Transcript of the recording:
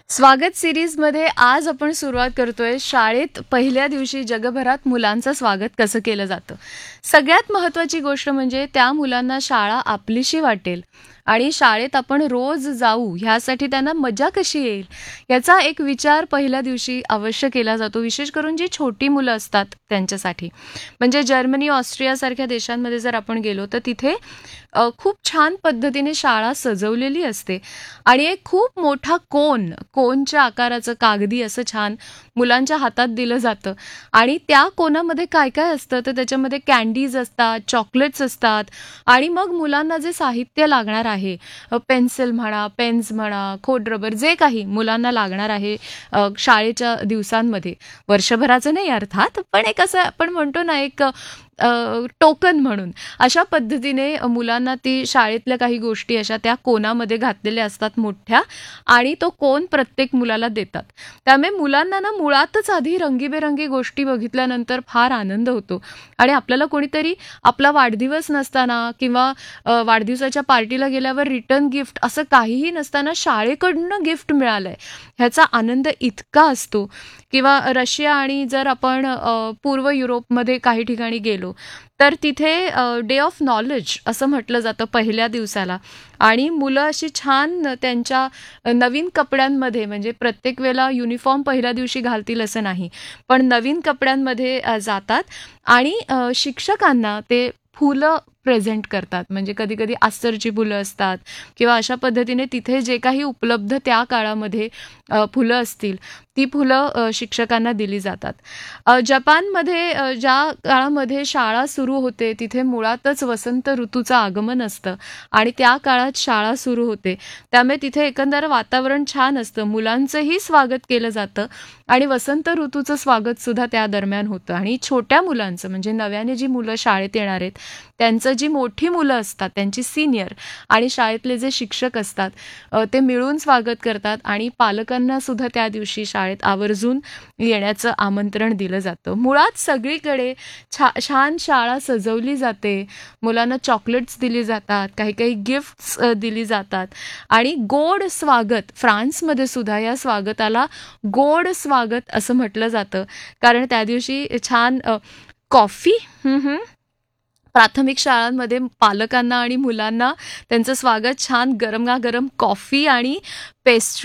स्वागत सिरीजमध्ये आज आपण सुरुवात करतोय शाळेत पहिल्या दिवशी जगभरात मुलांचं स्वागत कसं केलं जातं. सगळ्यात महत्त्वाची गोष्ट म्हणजे त्या मुलांना शाळा आपलीशी वाटेल आणि शाळेत आपण रोज जाऊ ह्यासाठी त्यांना मजा कशी येईल याचा एक विचार पहिल्या दिवशी अवश्य केला जातो, विशेष करून जी छोटी मुलं असतात त्यांच्यासाठी. म्हणजे जर्मनी, ऑस्ट्रियासारख्या देशांमध्ये जर आपण गेलो तर तिथे खूप छान पद्धतीने शाळा सजवलेली असते आणि एक खूप मोठा कोनच्या आकाराचं कागदी असं छान मुलांच्या हातात दिलं जातं आणि त्या कोनामध्ये काय काय असतं तर त्याच्यामध्ये कॅन्डीज असतात, चॉकलेट्स असतात आणि मग मुलांना जे साहित्य लागणार आहे, पेन्सिल म्हणा, पेन्स म्हणा, खोडरबर, जे काही मुलांना लागणार आहे शाळेच्या दिवसांमध्ये, वर्षभराचं नाही अर्थात, पण एक असं आपण म्हणतो ना एक टोकन म्हणून अशा पद्धतीने मुलांना ती शाळेतल्या काही गोष्टी अशा त्या कोनामध्ये घातलेल्या असतात मोठ्या आणि तो कोन प्रत्येक मुलाला देतात. त्यामुळे मुलांना ना मुळातच आधी रंगीबेरंगी गोष्टी बघितल्यानंतर फार आनंद होतो आणि आपल्याला कोणीतरी आपला वाढदिवस नसताना किंवा वाढदिवसाच्या पार्टीला गेल्यावर रिटर्न गिफ्ट असं काहीही नसताना शाळेकडून गिफ्ट मिळालंय ह्याचा आनंद इतका असतो. किंवा रशिया आणि जर आपण पूर्व युरोपमध्ये काही ठिकाणी गेलो तर तिथे डे ऑफ नॉलेज असं म्हटलं जातं पहिल्या दिवसाला आणि मुलं अशी छान त्यांच्या नवीन कपड्यांमध्ये, म्हणजे प्रत्येक वेळेला युनिफॉर्म पहिल्या दिवशी घालतील असं नाही, पण नवीन कपड्यांमध्ये जातात आणि शिक्षकांना ते फुलं प्रेझेंट करतात. म्हणजे कधी कधी अस्तरची फुलं असतात किंवा अशा पद्धतीने तिथे जे काही उपलब्ध त्या काळामध्ये फुलं असतील ती फुलं शिक्षकांना दिली जातात. जपानमध्ये ज्या काळामध्ये शाळा सुरू होते तिथे मुळातच वसंत ऋतूचं आगमन असतं आणि त्या काळात शाळा सुरू होते, त्यामुळे तिथे एकंदर वातावरण छान असतं, मुलांचंही स्वागत केलं जातं आणि वसंत ऋतूचं स्वागत सुद्धा त्या दरम्यान होतं. आणि छोट्या मुलांचं म्हणजे नव्याने जी मुलं शाळेत येणार आहेत त्यांचं जी मोठी मुलं असतात त्यांची सिनियर आणि शाळेतले जे शिक्षक असतात ते मिळून स्वागत करतात आणि पालकांना सुद्धा त्या दिवशी शाळेत आवर्जून येण्याचं आमंत्रण दिलं जातं. मुळात सगळीकडे छान शाळा सजवली जाते, मुलांना चॉकलेट्स दिली जातात, काही काही गिफ्ट्स दिली जातात आणि गोड स्वागत. फ्रान्समध्ये सुद्धा या स्वागताला गोड स्वागत असं म्हटलं जातं कारण त्या दिवशी छान कॉफी प्राथमिक शाळांमध्ये पालकांना आणि मुलांना त्यांचं स्वागत छान गरमागरम कॉफी आणि पेस्ट्री